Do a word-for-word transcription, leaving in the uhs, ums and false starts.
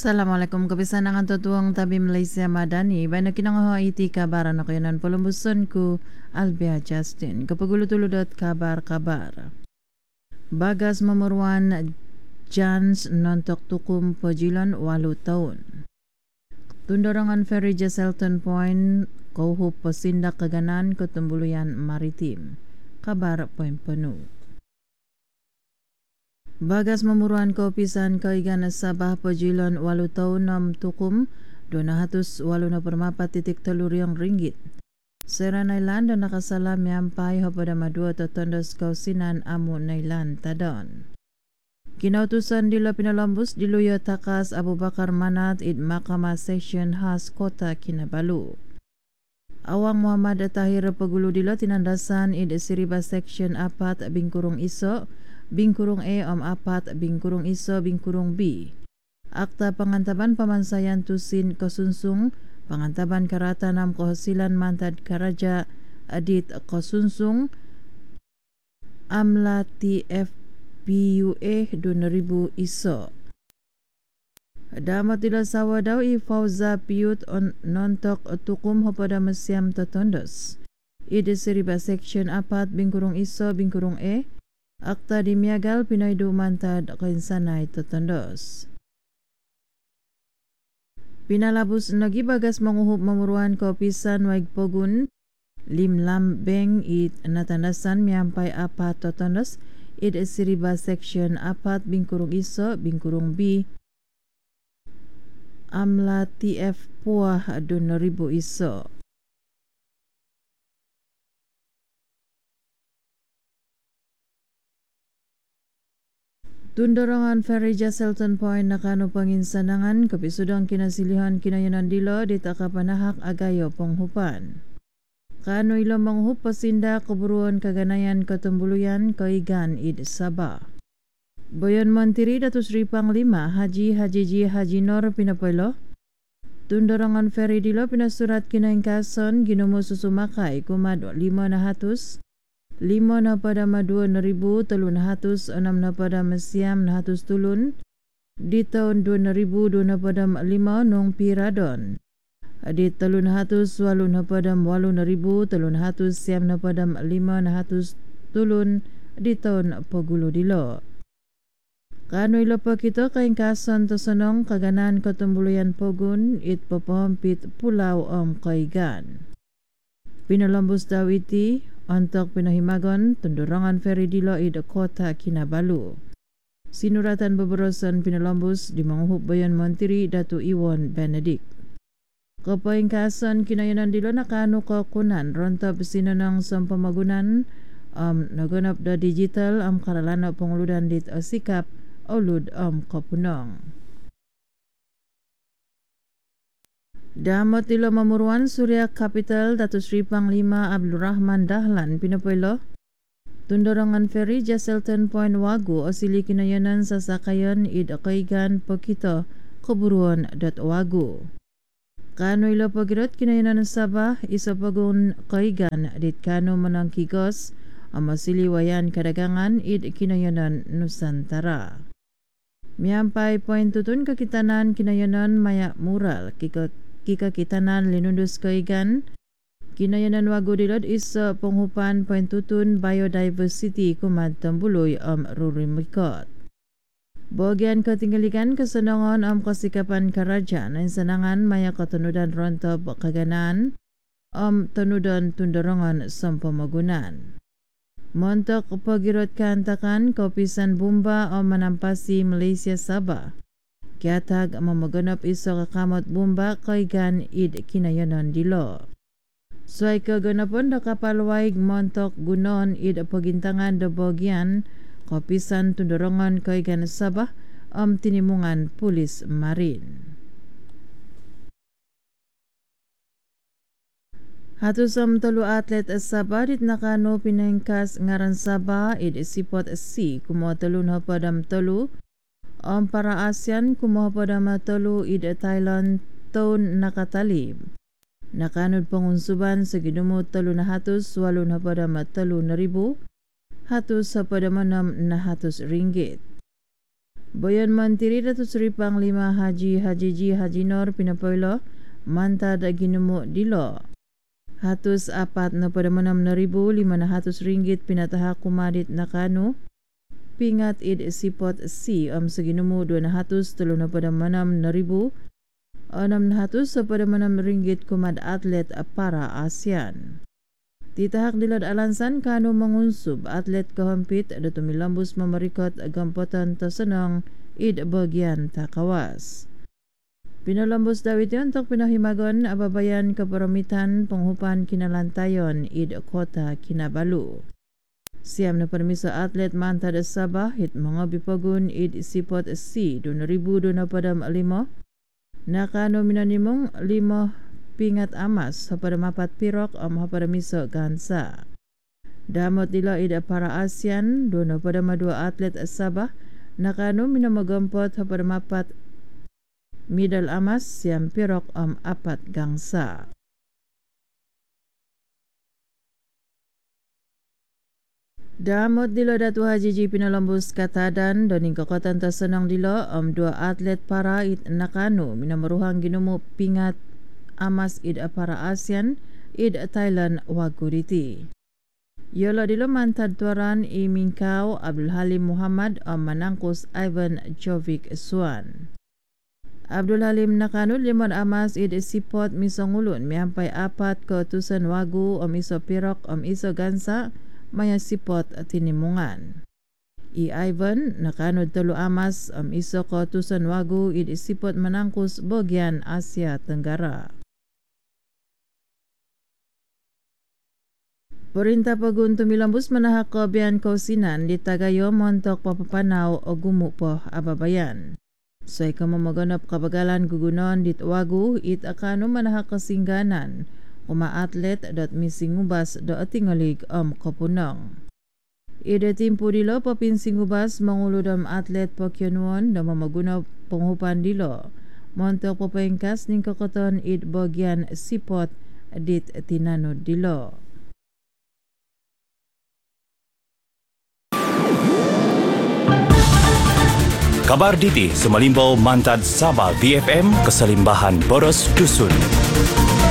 Assalamualaikum kebisanangan tutuang tabi Malaysia Madani. Baina kinangaho iti kabaran ako yanan polumbuson ku Albia Justin. Kapagulutuludot kabar-kabar. Bagas memeruan Jans nontok tukum pejilon walu tahun. Tundorongan Ferry Jesselton Point kauhup pesindak keganan ketumbuluyan maritim. Kabar poin penuh. Bagas memuruan kaupisan kaigan Sabah pejilon walu tahun enam tukum dua ratus walu na permapat titik teluriang ringgit. Sera nailan dan nakasala miampai pada madua totondos kausinan amu nailan tadon. Kinautusan di Pinalambus di Luyo Takas Abu Bakar Manat id Mahkamah Session Khas Kota Kinabalu. Awang Muhammad Tahir Pegulu dilo tinandasan id Siriba Section Apat Bingkurung Iso Bingkurung E Om Apat Bingkurung Iso Bingkurung B. Akta pengantaban pamansayan tusin kosunsung pengantaban karata nam kohasilan mantad karaja adit kosunsung amla T F P U A dua ribu Iso. Damat dila sawa daw i Fauza Piut on nontok tukum hopada mesiam totondos. Ide Siriba Section Apat Bingkurung Iso Bingkurung E. Akta dimiagal pinaidu mantad kainsanay totondos. Pinalabus nagi bagas manguhup memuruan kopisan waig pogun lim lambeng it natandasan miampai apat totondos id Siriba Section Apat Bingkurung Iso Bingkurung B amla T F Puah dua ribu Iso. Tundorongan Ferry Jesselton Point nakano panginsanangan kapisudang kinasilihan kinayanan dilo di takapanahak agayo penghupan. Kano ilo manghup pasinda keburuan kaganayan ketumbuluyan kaigan id Sabah. Boyon Menteri Datuk Seri Panglima Haji Haji Ji Haji Nor pinapelo. Tundorongan Ferry dilo pinasurat kinaingkason ginumo susumakai kumad lima na hatus. Lima na pada madua na ribu telun hatus enam na pada mesiam na hatus tulun di tahun dua ribu dua na pada lima nong piradon di telun hatus walu na pada walu na ribu telun hatus siam na pada lima na hatus tulun di tahun pagulu dilo. Kano ilo pa kito kaing kasan to sanong kaganan ketumbuluyan pogun it papahampit pulau om kaigan. Pinalambus daw iti untuk pinahimagon tundurangan Ferry dilo id Kota Kinabalu. Sinuratan beberosan Pinalambus di manguhup bayan Menteri Datu Iwan Benedict. Kapaingkasan kinayanan dilo nakano kakunan ronta pesinanang sampamagunan um, naganap da digital am karalana penguludan dit asikap olud am kapunong. Damat ilo memuruan Surya Capital Datuk Seri Panglima Abdul Rahman Dahlan pinapuelo. Tundorongan Ferry Jesselton Point Wagu osili kinayanan sa sakayan id kaigan pekito keburuan dot wagu. Kano ilo pagirot kinayanan Sabah isa pagun kaigan dit kano manang kigos amasili wayan kadagangan id kinayanan Nusantara. Miampai point tutun kakitanan kinayanan maya mural kika Kika kitanan linundus kaigan, kinayanan wagu dilod isa penghupan point tutun biodiversity kumad tambuloy am rurimikot. Bagian ketinggalikan kesenangan am kasikapan kerajaan ang sanangan maya katunudan rontob kaganan am tanudan tundorongan sampamagunan. Montok pagirot kantakan kaupisan bumba am manampasi Malaysia Sabah. Kiatag mamaganap iso kakamot bumba kaigan id kinayanan dilo. Suay kaganapon da kapalwaig montok gunon id pagintangan da bogyan kapisan tundorongan kaigan Sabah am tinimungan pulis marin. Hatusam telu atlet Sabah dit nakano pinengkas ngaran Sabah id sipot C kumo telu na padam telu. Ang para ASEAN kumuha pada matalo ida Thailand taon nakatalib. Nakanod pangunsuban sa ginumo talo na hatos walo na pada matalo na ribu hatos sa pada manam na hatos ringgit. Boyan Mantiri Datuk Seri Panglima Haji Haji Ji Haji Nor Pinapoilo mantad ginemu dilo. Hatus apat na pada menam na ribu lima na hatus ringgit pinatahak kumadit na kanu. Pingat id sipot si am seginemu dua na hatus telu na pada menam na ribu. Enam na hatus pada menam ringgit kumad atlet para ASEAN. Titahak dilad alansan kanu mengunsub atlet kehampit ada tumilambus memerikot gampotan tersenang id bagian takawas. Pinalambus Dawit untuk pinahimagon ababayan kepermitan penghupan kinalantayon id kota Kinabalu. Siam na permiso atlet mantad Sabah hit mga bipagun id sipot C dua ribu dua padam lima. Nakano minanimong lima pingat amas pada mapat pirok am pada miso gansa. Damot dila id para ASEAN dua pada dua atlet Sabah. Nakano minamagampot pada mapat Midal amas siam pirok am apat gangsa. Damot dilo Datu Haji Ji Pinalambus Katadan doning kekotan tersenang dilo am dua atlet para id nakanu minameruhang ginumu pingat amas id para ASEAN id Thailand waguriti. Yolo dilo mantad tuaran i Mingkau Abdul Halim Muhammad am manangkus Ivan Jovic Swan. Abdul Halim nakanu limon amas id sipot misongulun miampai apat keutusan wagu om iso pirok om iso gansa maya sipot tinimungan. I Ivan nakanu telu amas om iso keutusan wagu id sipot menangkus bagian Asia Tenggara. Perintah Pegun Tumilambus menahak kebian kausinan di Tagayo montok papapanau o gumupoh ababayan. Soy ka mamaganap kabagalan gugunon dit wagu it akano manahak kasingganan kuma atlet dot misingubas do atingalig am kapunong. Ida timpu dilo papinsingubas manguludam atlet pokyonuan da mamagunaw penghupan dilo. Montok papengkas ning kakoton it bagian sipot dit tinanod dilo. Kabar Diti Sumalimbau Mantad Sabah V F M Keselimbahan Boros Dusun.